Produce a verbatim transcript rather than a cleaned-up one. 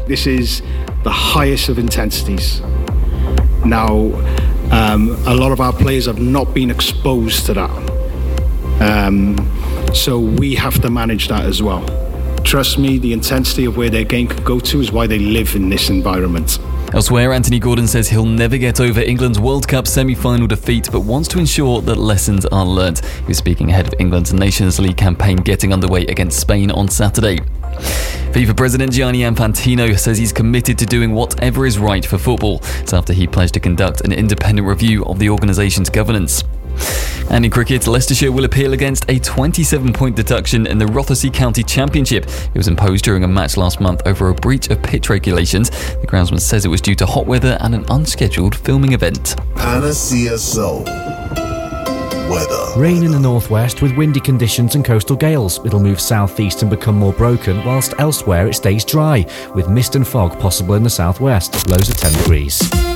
This is the highest of intensities. Now, um, a lot of our players have not been exposed to that. Um, so we have to manage that as well. Trust me, the intensity of where their game could go to is why they live in this environment. Elsewhere, Anthony Gordon says he'll never get over England's World Cup semi-final defeat, but wants to ensure that lessons are learnt. He was speaking ahead of England's Nations League campaign getting underway against Spain on Saturday. FIFA President Gianni Infantino says he's committed to doing whatever is right for football. It's after he pledged to conduct an independent review of the organisation's governance. And in cricket, Leicestershire will appeal against a twenty-seven point deduction in the Rothesay County Championship. It was imposed during a match last month over a breach of pitch regulations. The groundsman says it was due to hot weather and an unscheduled filming event. Panacea Soul. Weather. Rain in the northwest with windy conditions and coastal gales. It'll move southeast and become more broken, whilst elsewhere it stays dry, with mist and fog possible in the southwest. Lows of ten degrees.